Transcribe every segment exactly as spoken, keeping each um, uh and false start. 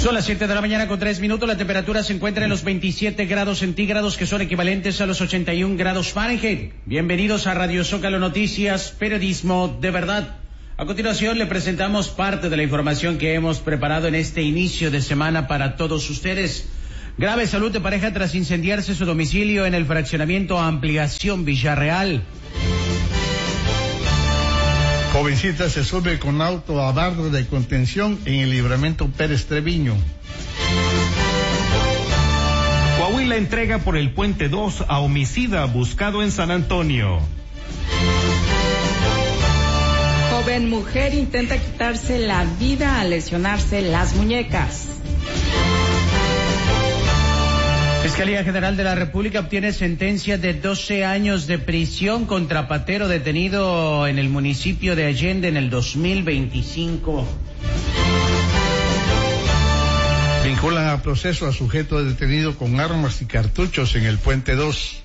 Son las siete de la mañana con tres minutos. La temperatura se encuentra en los veintisiete grados centígrados, que son equivalentes a los ochenta y un grados Fahrenheit. Bienvenidos a Radio Zócalo Noticias, periodismo de verdad. A continuación le presentamos parte de la información que hemos preparado en este inicio de semana para todos ustedes. Grave salud de pareja tras incendiarse su domicilio en el fraccionamiento Ampliación Villarreal. Jovencita se sube con auto a barra de contención en el libramiento Pérez Treviño. Coahuila entrega por el Puente dos a homicida buscado en San Antonio. Joven mujer intenta quitarse la vida al lesionarse las muñecas. Fiscalía General de la República obtiene sentencia de doce años de prisión contra patero detenido en el municipio de Allende en el dos mil veinticinco. Vinculan a proceso a sujeto detenido con armas y cartuchos en el Puente dos.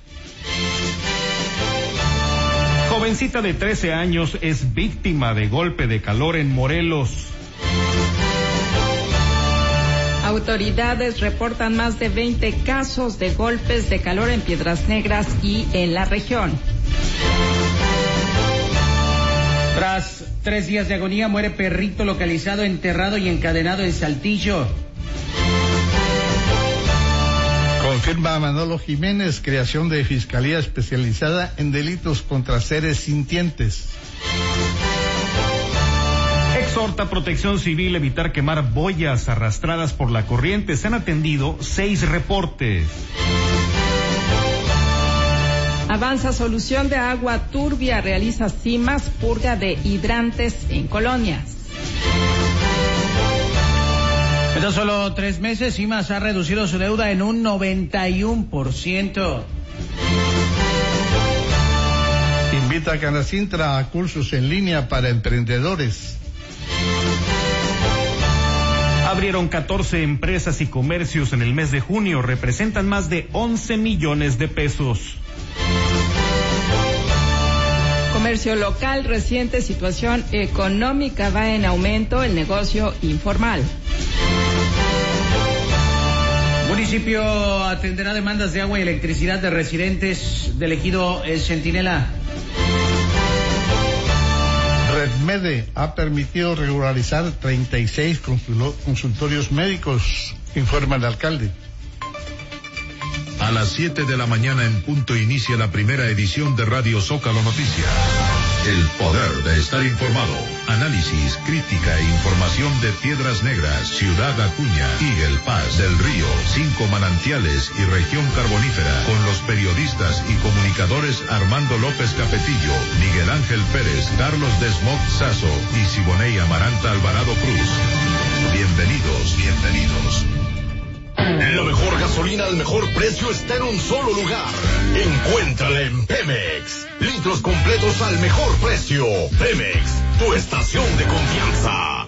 Jovencita de trece años es víctima de golpe de calor en Morelos. Autoridades reportan más de veinte casos de golpes de calor en Piedras Negras y en la región. Tras tres días de agonía, muere perrito localizado enterrado y encadenado en Saltillo. Confirma Manolo Jiménez creación de Fiscalía Especializada en Delitos contra Seres Sintientes. Exhorta Protección Civil evitar quemar boyas arrastradas por la corriente. Se han atendido seis reportes. Avanza solución de agua turbia, realiza CIMAS purga de hidrantes en colonias. En tan solo tres meses, CIMAS ha reducido su deuda en un noventa y uno por ciento. Invita a Canacintra a cursos en línea para emprendedores. Abrieron catorce empresas y comercios en el mes de junio, representan más de once millones de pesos. Comercio local, reciente situación económica va en aumento, el negocio informal. Municipio atenderá demandas de agua y electricidad de residentes del ejido El Centinela. Redmede ha permitido regularizar treinta y seis consultorios médicos, informa el alcalde. A las siete de la mañana en punto inicia la primera edición de Radio Zócalo Noticias. El poder de estar informado. Análisis, crítica e información de Piedras Negras, Ciudad Acuña, Eagle Pass, Del Río, Cinco Manantiales y Región Carbonífera, con los periodistas y comunicadores Armando López Capetillo, Miguel Ángel Pérez, Carlos Desmond Sazo y Siboney Amaranta Alvarado Cruz. Bienvenidos, bienvenidos. La mejor gasolina al mejor precio está en un solo lugar. Encuéntrala en Pemex. Litros completos al mejor precio. Pemex, tu estación de confianza.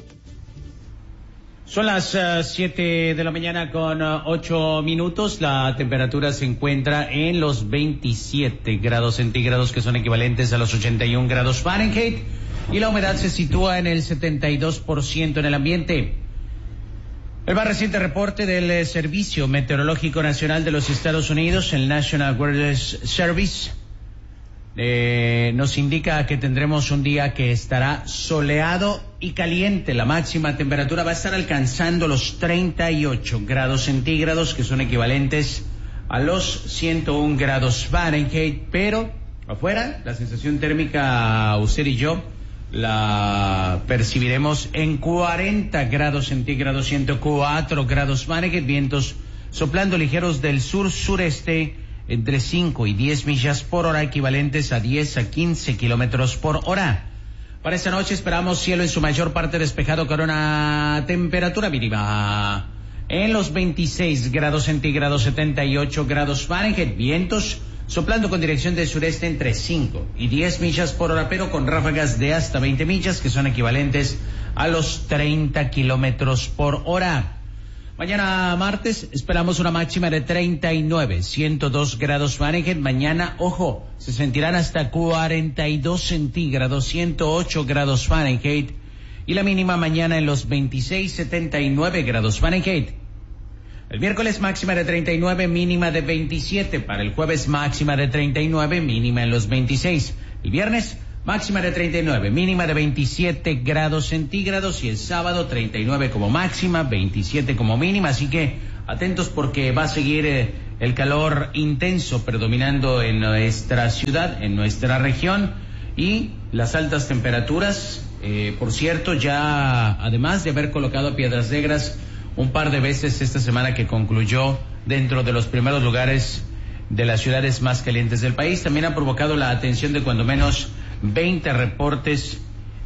Son las uh, siete de la mañana con uh, ocho minutos. La temperatura se encuentra en los veintisiete grados centígrados, que son equivalentes a los ochenta y un grados Fahrenheit. Y la humedad se sitúa en el setenta y dos por ciento en el ambiente. El más reciente reporte del eh, Servicio Meteorológico Nacional de los Estados Unidos, el National Weather Service, eh, nos indica que tendremos un día que estará soleado y caliente. La máxima temperatura va a estar alcanzando los treinta y ocho grados centígrados, que son equivalentes a los ciento uno grados Fahrenheit, pero afuera la sensación térmica, usted y yo, la percibiremos en cuarenta grados centígrados, ciento cuatro grados Fahrenheit, vientos soplando ligeros del sur-sureste entre cinco y diez millas por hora, equivalentes a diez a quince kilómetros por hora. Para esta noche esperamos cielo en su mayor parte despejado con una temperatura mínima en los veintiséis grados centígrados, setenta y ocho grados Fahrenheit, vientos soplando con dirección del sureste entre cinco y diez millas por hora, pero con ráfagas de hasta veinte millas, que son equivalentes a los treinta kilómetros por hora. Mañana martes esperamos una máxima de treinta y nueve, ciento dos grados Fahrenheit. Mañana, ojo, se sentirán hasta cuarenta y dos centígrados, ciento ocho grados Fahrenheit. y la mínima mañana en los veintiséis, setenta y nueve grados Fahrenheit. El miércoles máxima de treinta y nueve, mínima de veintisiete. Para el jueves máxima de treinta y nueve, mínima en los veintiséis. El viernes máxima de treinta y nueve, mínima de veintisiete grados centígrados y el sábado treinta y nueve como máxima, veintisiete como mínima. Así que atentos porque va a seguir eh, el calor intenso predominando en nuestra ciudad, en nuestra región, y las altas temperaturas. Eh, por cierto, ya además de haber colocado a Piedras Negras un par de veces esta semana que concluyó dentro de los primeros lugares de las ciudades más calientes del país, también ha provocado la atención de cuando menos veinte reportes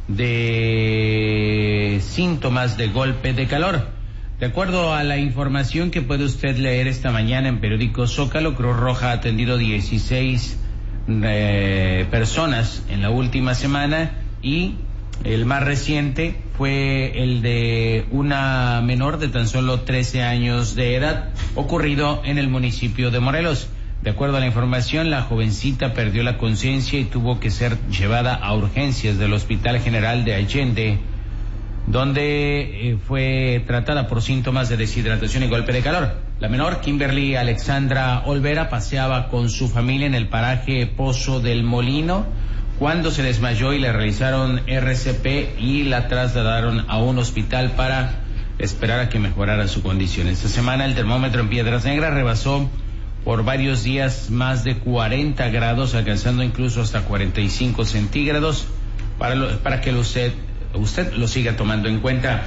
de síntomas de golpe de calor. De acuerdo a la información que puede usted leer esta mañana en periódico Zócalo, Cruz Roja ha atendido dieciséis eh, personas en la última semana y el más reciente fue el de una menor de tan solo trece años de edad, ocurrido en el municipio de Morelos. De acuerdo a la información, la jovencita perdió la conciencia y tuvo que ser llevada a urgencias del Hospital General de Allende, donde eh, fue tratada por síntomas de deshidratación y golpe de calor. La menor, Kimberly Alexandra Olvera, paseaba con su familia en el paraje Pozo del Molino cuando se desmayó y le realizaron R C P y la trasladaron a un hospital para esperar a que mejorara su condición. Esta semana el termómetro en Piedras Negras rebasó por varios días más de cuarenta grados, alcanzando incluso hasta cuarenta y cinco centígrados, para, lo, para que usted, usted lo siga tomando en cuenta.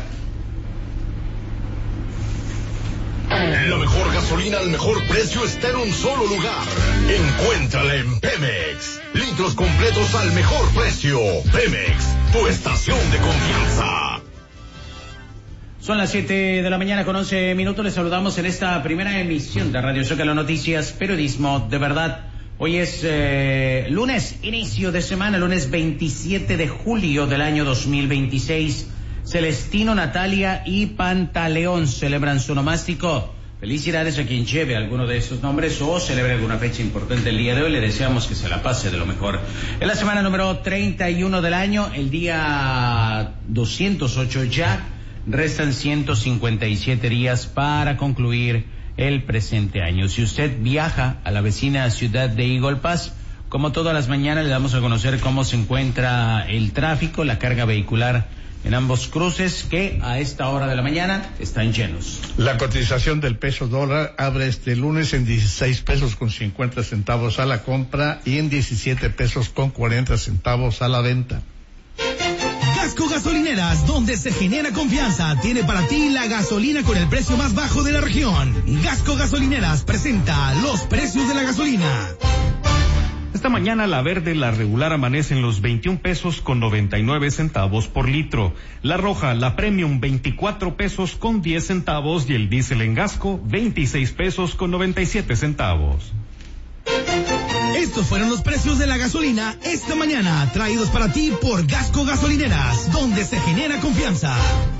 La mejor gasolina al mejor precio está en un solo lugar. Encuéntrala en Pemex. Litros completos al mejor precio. Pemex, tu estación de confianza. Son las siete de la mañana con once minutos. Les saludamos en esta primera emisión de Radio Zócalo Noticias, periodismo de verdad. Hoy es eh, lunes, inicio de semana, lunes veintisiete de julio del año dos mil veintiséis. Celestino, Natalia y Pantaleón celebran su onomástico. Felicidades a quien lleve alguno de estos nombres o celebre alguna fecha importante el día de hoy. Le deseamos que se la pase de lo mejor. En la semana número treinta y uno del año, el día doscientos ocho ya, restan ciento cincuenta y siete días para concluir el presente año. Si usted viaja a la vecina ciudad de Eagle Pass, como todas las mañanas le damos a conocer cómo se encuentra el tráfico, la carga vehicular en ambos cruces que a esta hora de la mañana están llenos. La cotización del peso dólar abre este lunes en dieciséis pesos con cincuenta centavos a la compra y en diecisiete pesos con cuarenta centavos a la venta. Gasco Gasolineras, donde se genera confianza, tiene para ti la gasolina con el precio más bajo de la región. Gasco Gasolineras presenta los precios de la gasolina. Esta mañana la verde, la regular, amanece en los veintiún pesos con noventa y nueve centavos por litro. La roja, la premium, veinticuatro pesos con diez centavos y el diésel en Gasco, veintiséis pesos con noventa y siete centavos. Estos fueron los precios de la gasolina esta mañana, traídos para ti por Gasco Gasolineras, donde se genera confianza.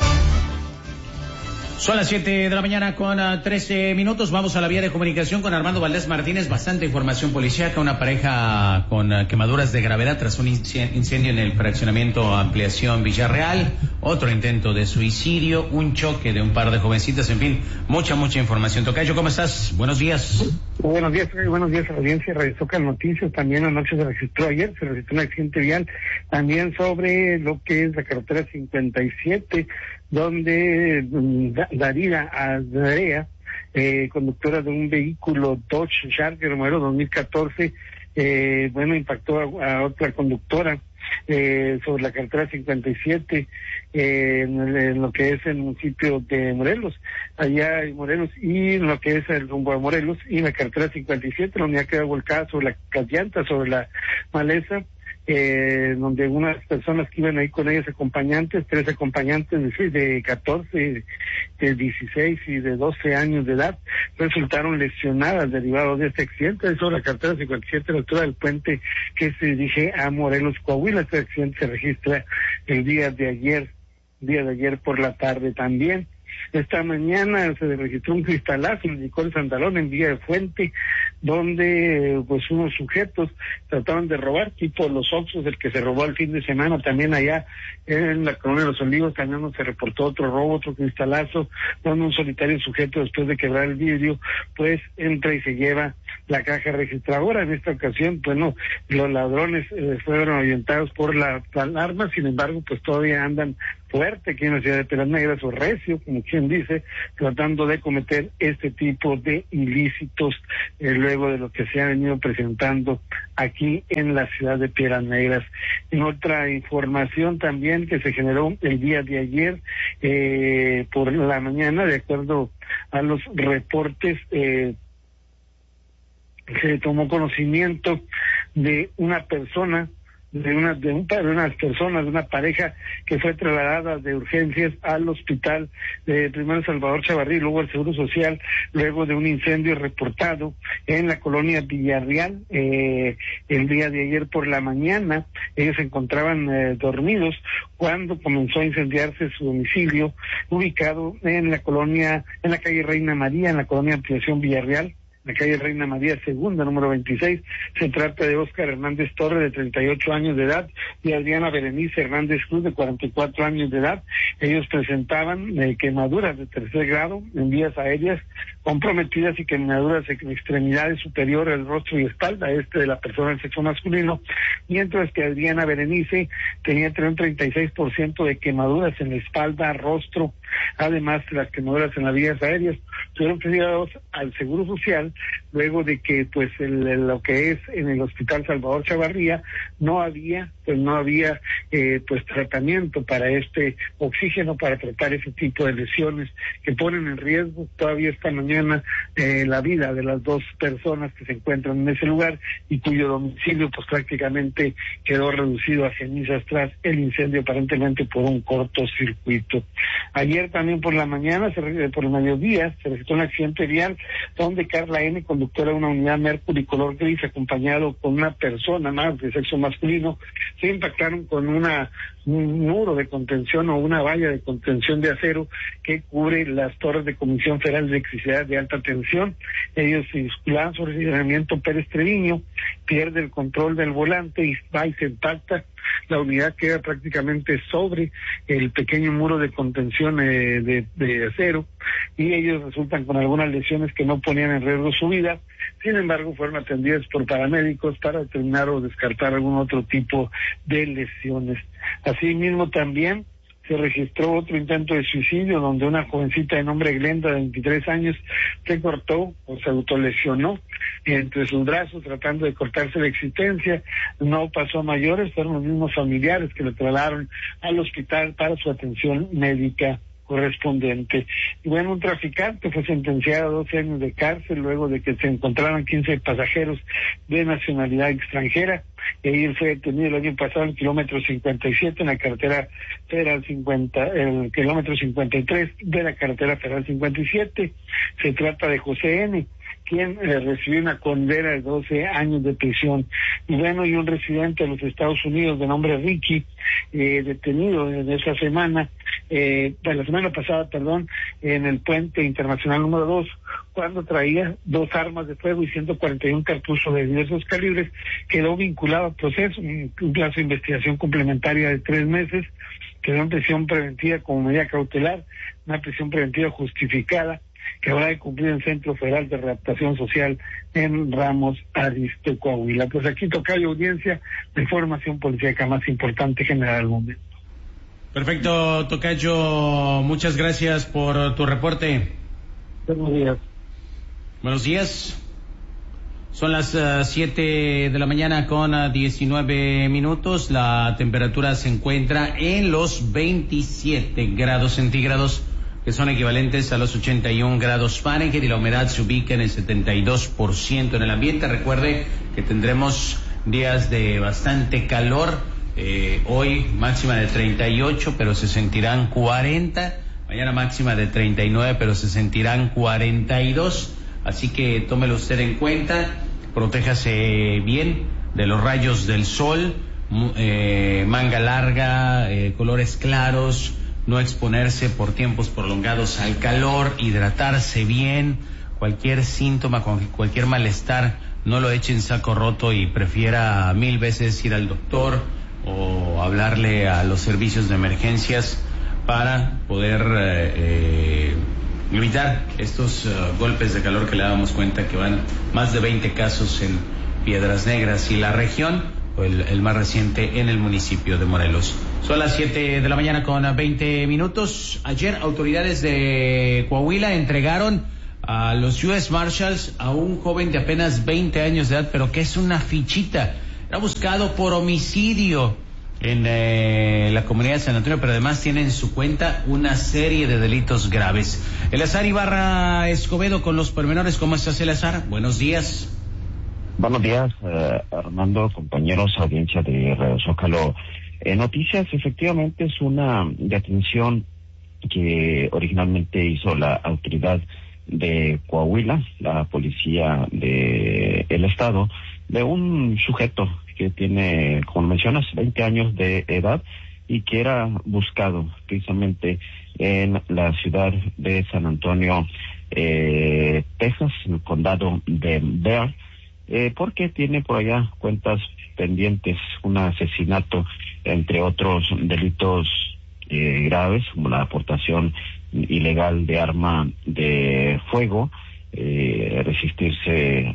Son las siete de la mañana con uh, trece minutos. Vamos a la vía de comunicación con Armando Valdés Martínez. Bastante información policíaca. Una pareja con uh, quemaduras de gravedad tras un incendio en el fraccionamiento Ampliación Villarreal. Otro intento de suicidio. Un choque de un par de jovencitas. En fin, mucha, mucha información. Tocayo, ¿cómo estás? Buenos días. Buenos días, buenos días a la audiencia de Radio Zócalo Noticias. También anoche se registró, ayer se registró un accidente vial también sobre lo que es la carretera cincuenta y siete, donde Darida Andrea, eh, conductora de un vehículo Dodge Charger modelo dos mil catorce, eh, bueno, impactó a, a otra conductora eh, sobre la carretera cincuenta y siete, eh, en, el, en lo que es el municipio de Morelos, allá en Morelos, y en lo que es el rumbo a Morelos, y en la carretera cincuenta y siete, la unidad quedó volcada sobre la, las llantas, sobre la maleza, eh, donde unas personas que iban ahí con ellos acompañantes, tres acompañantes de, de catorce, de dieciséis y de doce años de edad, resultaron lesionadas derivado de este accidente. Sobre la carretera cincuenta y siete, a la altura del puente que se dirige a Morelos, Coahuila. Este accidente se registra el día de ayer, día de ayer por la tarde también. Esta mañana se registró un cristalazo en el licor de Santalón, en Villa de Fuente, donde pues unos sujetos trataban de robar, tipo los Oxxos, el que se robó el fin de semana, también allá en la Colonia de los Olivos, también se reportó otro robo, otro cristalazo, donde un solitario sujeto, después de quebrar el vidrio, pues entra y se lleva la caja registradora. En esta ocasión, pues no, los ladrones eh, fueron orientados por la, la alarma, sin embargo, pues todavía andan fuerte aquí en la ciudad de Piedras Negras, o recio, como quien dice, tratando de cometer este tipo de ilícitos, eh, luego de lo que se ha venido presentando aquí en la ciudad de Piedras Negras. En otra información también que se generó el día de ayer, eh, por la mañana, de acuerdo a los reportes, eh, se tomó conocimiento de una persona, de una de, un, de unas personas, de una pareja que fue trasladada de urgencias al hospital de primero Salvador Chavarrí, luego al Seguro Social, luego de un incendio reportado en la colonia Villarreal eh, el día de ayer por la mañana. Ellos se encontraban eh, dormidos cuando comenzó a incendiarse su domicilio, ubicado en la colonia, en la calle Reina María, en la colonia Ampliación Villarreal, la calle Reina María Segunda, número veintiséis. Se trata de Óscar Hernández Torres, de treinta y ocho años de edad, y Adriana Berenice Hernández Cruz, de cuarenta y cuatro años de edad. Ellos presentaban eh, quemaduras de tercer grado en vías aéreas comprometidas y quemaduras en extremidades superiores del rostro y espalda, este de la persona del sexo masculino, mientras que Adriana Berenice tenía un treinta y seis por ciento de quemaduras en la espalda, rostro, además de las quemaduras en las vías aéreas. Fueron trasladados al Seguro Social luego de que pues el, el, lo que es en el Hospital Salvador Chavarría no había pues no había eh, pues tratamiento para este oxígeno, para tratar ese tipo de lesiones que ponen en riesgo todavía esta mañana eh, la vida de las dos personas que se encuentran en ese lugar y cuyo domicilio pues prácticamente quedó reducido a cenizas tras el incendio, aparentemente por un cortocircuito. Ayer también por la mañana, se, por el mediodía, se registró un accidente vial donde Carla N., conductora de una unidad Mercury color gris, acompañado con una persona más de sexo masculino, se impactaron con una un muro de contención o una valla de contención de acero que cubre las torres de Comisión Federal de Electricidad de alta tensión. Ellos circulaban sobre el libramiento Pérez Treviño, pierde el control del volante y va y se impacta. La unidad queda prácticamente sobre el pequeño muro de contención eh, de, de acero, y ellos resultan con algunas lesiones que no ponían en riesgo su vida. Sin embargo, fueron atendidos por paramédicos para determinar o descartar algún otro tipo de lesiones. Asimismo, también se registró otro intento de suicidio donde una jovencita de nombre Glenda, de veintitrés años, se cortó o se autolesionó entre sus brazos tratando de cortarse la existencia. No pasó a mayores, fueron los mismos familiares que lo trasladaron al hospital para su atención médica correspondiente. Y bueno, un traficante fue sentenciado a doce años de cárcel luego de que se encontraran quince pasajeros de nacionalidad extranjera. Él fue detenido el año pasado en el kilómetro cincuenta y siete en la carretera federal cincuenta, el kilómetro cincuenta y tres de la carretera federal cincuenta y siete. Se trata de José N., quien eh, recibió una condena de doce años de prisión. Y bueno, y un residente de los Estados Unidos de nombre Ricky, eh, detenido en esa semana, eh, de la semana pasada, perdón, en el puente internacional número dos, cuando traía dos armas de fuego y ciento cuarenta y uno cartuchos de diversos calibres, quedó vinculado al proceso, un, un plazo de investigación complementaria de tres meses, quedó en prisión preventiva como medida cautelar, una prisión preventiva justificada, que habrá de cumplir en el Centro Federal de Readaptación Social en Ramos Arizpe, Coahuila. Pues aquí tocayo audiencia de información policíaca más importante general al momento. Perfecto, tocayo, muchas gracias por tu reporte. Buenos días. Buenos días. Son las siete uh, de la mañana con uh, diecinueve minutos. La temperatura se encuentra en los veintisiete grados centígrados, que son equivalentes a los ochenta y un grados Fahrenheit, y la humedad se ubica en el setenta y dos por ciento en el ambiente. Recuerde que tendremos días de bastante calor, eh, hoy máxima de treinta y ocho, pero se sentirán cuarenta, mañana máxima de treinta y nueve, pero se sentirán cuarenta y dos, así que tómelo usted en cuenta, protéjase bien de los rayos del sol, eh, manga larga, eh, colores claros, no exponerse por tiempos prolongados al calor, hidratarse bien, cualquier síntoma, cualquier malestar, no lo eche en saco roto y prefiera mil veces ir al doctor o hablarle a los servicios de emergencias para poder eh, eh, evitar estos uh, golpes de calor que le damos cuenta que van más de veinte casos en Piedras Negras y la región, o el, el más reciente en el municipio de Morelos. Son las siete de la mañana con veinte minutos. Ayer autoridades de Coahuila entregaron a los U S Marshals a un joven de apenas veinte años de edad, pero que es una fichita. Era buscado por homicidio en eh, la comunidad de San Antonio, pero además tiene en su cuenta una serie de delitos graves. Eleazar Ibarra Escobedo con los pormenores. ¿Cómo estás, Eleazar? Buenos días. Buenos días, eh, Armando, compañeros, audiencia de Radio Zócalo. Eh, noticias, efectivamente es una detención que originalmente hizo la autoridad de Coahuila, la policía de el estado, de un sujeto que tiene, como mencionas, veinte años de edad y que era buscado precisamente en la ciudad de San Antonio, eh, Texas, en el condado de Bexar, eh, porque tiene por allá cuentas pendientes, un asesinato, entre otros delitos eh, graves, como la aportación ilegal de arma de fuego, eh, resistirse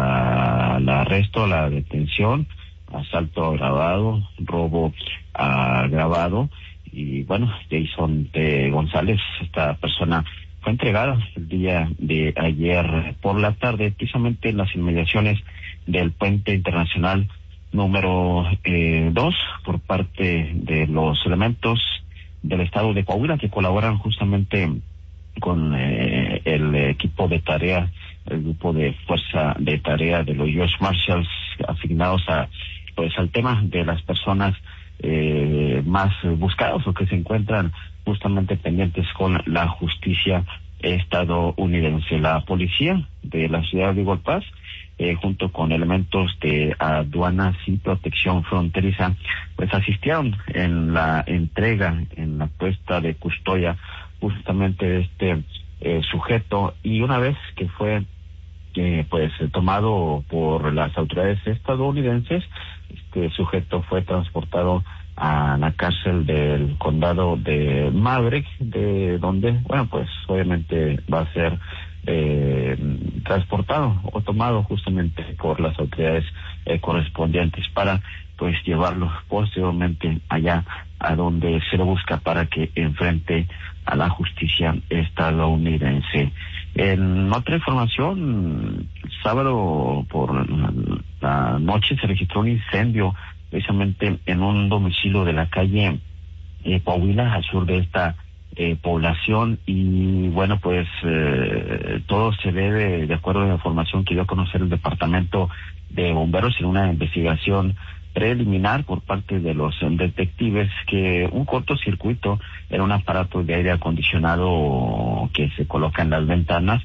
al arresto, a la detención, asalto agravado, robo agravado, y bueno, Jason de González, esta persona fue entregada el día de ayer por la tarde, precisamente en las inmediaciones del Puente Internacional número eh, dos, por parte de los elementos del estado de Coahuila que colaboran justamente con eh, el equipo de tarea, el grupo de fuerza de tarea de los U S Marshals asignados a pues al tema de las personas eh, más buscadas o que se encuentran justamente pendientes con la justicia estadounidense. La policía de la ciudad de Eagle Pass, eh, junto con elementos de aduanas y protección fronteriza, pues asistieron en la entrega, en la puesta de custodia justamente de este eh, sujeto, y una vez que fue eh, pues tomado por las autoridades estadounidenses, este sujeto fue transportado a la cárcel del condado de Maverick, de donde, bueno, pues obviamente va a ser eh, transportado o tomado justamente por las autoridades eh, correspondientes para pues llevarlo posteriormente allá a donde se lo busca para que enfrente a la justicia estadounidense. En otra información, el sábado por la noche se registró un incendio precisamente en un domicilio de la calle eh, Coahuila, al sur de esta eh, población, y bueno, pues eh, todo se debe, de acuerdo a la información que dio a conocer el departamento de bomberos en una investigación preliminar por parte de los detectives, que un cortocircuito era un aparato de aire acondicionado que se coloca en las ventanas,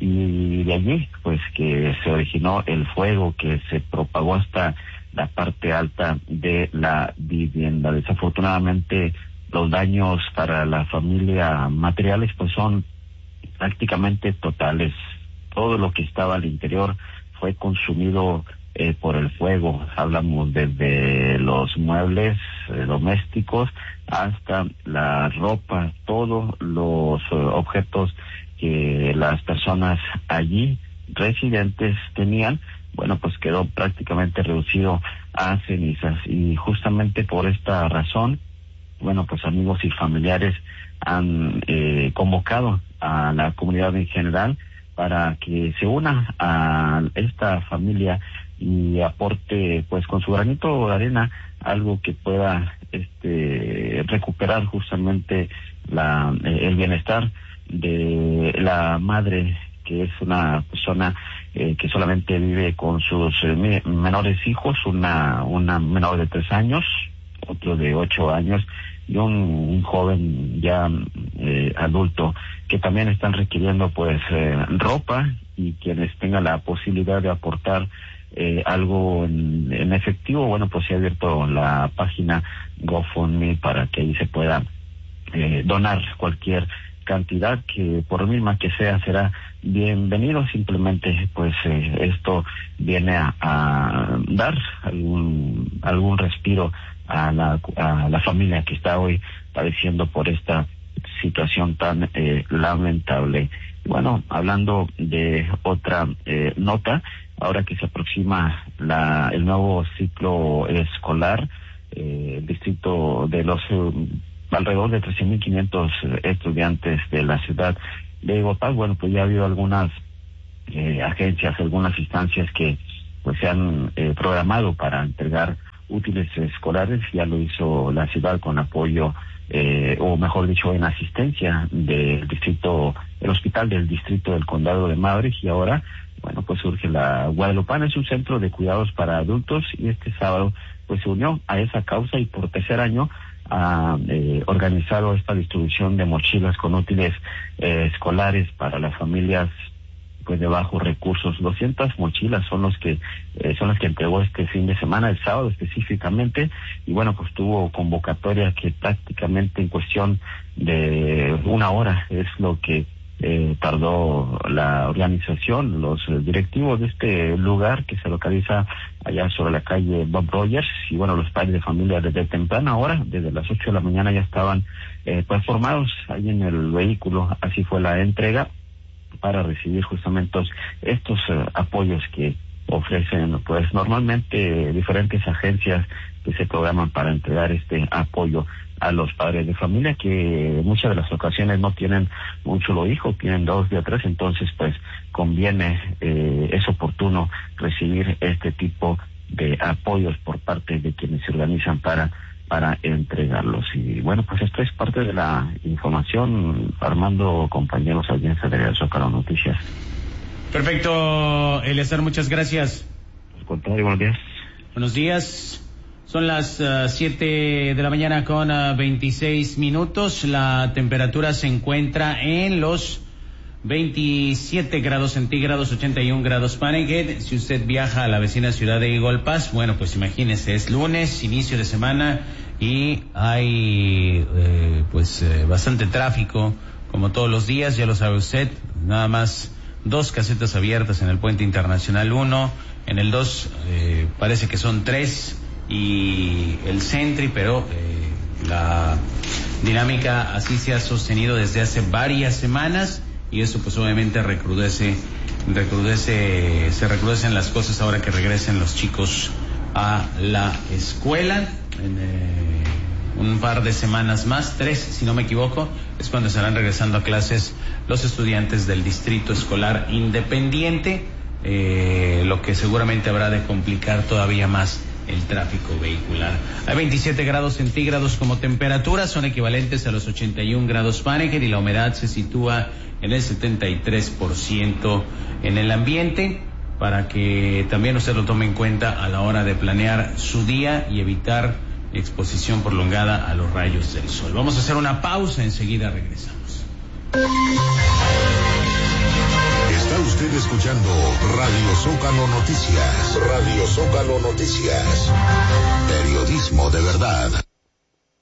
y de allí pues que se originó el fuego que se propagó hasta la parte alta de la vivienda. Desafortunadamente los daños para la familia materiales pues son prácticamente totales. Todo lo que estaba al interior fue consumido eh, por el fuego. Hablamos desde los muebles eh, domésticos hasta la ropa, todos los eh, objetos que las personas allí residentes tenían, bueno, pues quedó prácticamente reducido a cenizas, y justamente por esta razón, bueno, pues amigos y familiares han eh, convocado a la comunidad en general para que se una a esta familia y aporte pues con su granito de arena algo que pueda este recuperar justamente la el bienestar de la madre, que es una persona eh, que solamente vive con sus eh, menores hijos, una una menor de tres años, otro de ocho años y un, un joven ya eh, adulto, que también están requiriendo pues eh, ropa, y quienes tengan la posibilidad de aportar eh, algo en, en efectivo, bueno, pues se ha abierto la página GoFundMe para que ahí se pueda eh, donar cualquier cantidad, que por misma que sea será bienvenido. Simplemente pues eh, esto viene a, a dar algún algún respiro a la a la familia que está hoy padeciendo por esta situación tan eh, lamentable. Bueno, hablando de otra eh, nota, ahora que se aproxima la el nuevo ciclo escolar, eh, el distrito de los eh, alrededor de trece mil quinientos estudiantes de la ciudad de Iguapaz, bueno, pues ya ha habido algunas eh, agencias, algunas instancias que pues se han eh, programado para entregar útiles escolares. Ya lo hizo la ciudad con apoyo, eh, o mejor dicho, en asistencia del distrito, el hospital del distrito del condado de Maverick, y ahora, bueno, pues surge la Guadalupana, es un centro de cuidados para adultos, y este sábado pues se unió a esa causa y por tercer año ha eh, organizado esta distribución de mochilas con útiles eh, escolares para las familias pues de bajos recursos. doscientas mochilas son los que eh, son las que entregó este fin de semana, el sábado específicamente, y bueno, pues tuvo convocatoria que prácticamente en cuestión de una hora es lo que eh, tardó la organización. Los eh, directivos de este lugar, que se localiza allá sobre la calle Bob Rogers, y bueno, los padres de familia desde temprana hora, desde las ocho de la mañana ya estaban eh, pues formados ahí en el vehículo. Así fue la entrega para recibir justamente estos uh, apoyos que ofrecen pues normalmente diferentes agencias que se programan para entregar este apoyo a los padres de familia, que muchas de las ocasiones no tienen un solo hijo, tienen dos de tres, entonces pues conviene, eh, es oportuno recibir este tipo de apoyos por parte de quienes se organizan para para entregarlos. Y bueno, pues esto es parte de la información, Armando, compañeros, audiencia de Zócalo Noticias. Perfecto, Eleazar, muchas gracias. Al contrario, buenos días. Buenos días. Son las uh, siete de la mañana con uh, veintiséis minutos. La temperatura se encuentra en los veintisiete grados centígrados, ochenta y un grados Fahrenheit. Si usted viaja a la vecina ciudad de Eagle Pass, bueno, pues imagínese, es lunes, inicio de semana, y hay eh, pues eh, bastante tráfico, como todos los días, ya lo sabe usted. Nada más dos casetas abiertas en el Puente Internacional uno, en el dos eh, parece que son tres, y el Sentry, pero eh, la dinámica así se ha sostenido desde hace varias semanas, y eso pues obviamente recrudece, recrudece, se recrudecen las cosas ahora que regresen los chicos a la escuela. En eh, un par de semanas más, tres si no me equivoco, es cuando estarán regresando a clases los estudiantes del Distrito Escolar Independiente, eh, lo que seguramente habrá de complicar todavía más el tráfico vehicular. Hay veintisiete grados centígrados como temperatura, son equivalentes a los ochenta y un grados Fahrenheit, y la humedad se sitúa en el setenta y tres por ciento en el ambiente, para que también usted lo tome en cuenta a la hora de planear su día y evitar exposición prolongada a los rayos del sol. Vamos a hacer una pausa, enseguida regresamos. Está usted escuchando Radio Zócalo Noticias. Radio Zócalo Noticias. Periodismo de verdad.